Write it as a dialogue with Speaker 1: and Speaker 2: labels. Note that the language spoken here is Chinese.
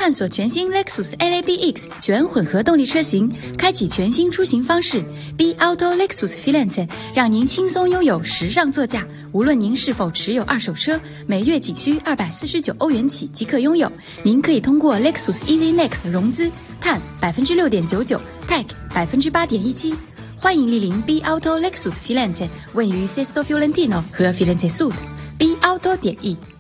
Speaker 1: 探索全新 Lexus LABX 全混合动力车型，开启全新出行方式。Be Auto Lexus Firenze 让您轻松拥有时尚座驾。无论您是否持有二手车，每月仅需249欧元起即可拥有。您可以通过 Lexus Easy Next 融资，碳 6.99%，Tech 8.17%。欢迎莅临 Be Auto Lexus Firenze， 位于 Sesto Fiorentino 和 Firenze Sud。Be Auto.e